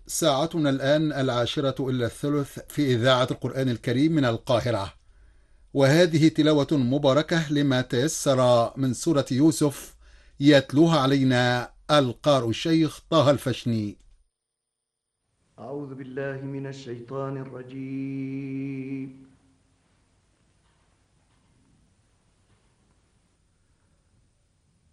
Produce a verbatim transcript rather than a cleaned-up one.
ساعتنا الآن العاشرة إلا الثلث في إذاعة القرآن الكريم من القاهرة، وهذه تلاوة مباركة لما تيسر من سورة يوسف، يتلوها علينا القارئ الشيخ طه الفشني. أعوذ بالله من الشيطان الرجيم.